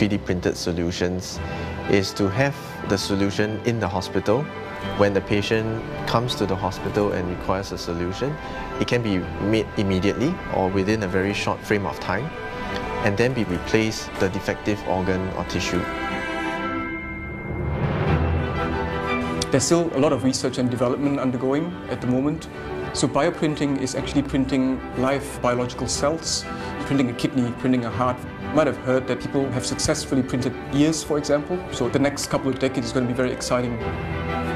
3D printed solutions is to have the solution in the hospital. When the patient comes to the hospital and requires a solution, it can be made immediately or within a very short frame of time, and then we replace the defective organ or tissue. There's still a lot of research and development undergoing at the moment. So bioprinting is actually printing live biological cells, printing a kidney, printing a heart. You might have heard that people have successfully printed ears, for example. So the next couple of decades is going to be very exciting.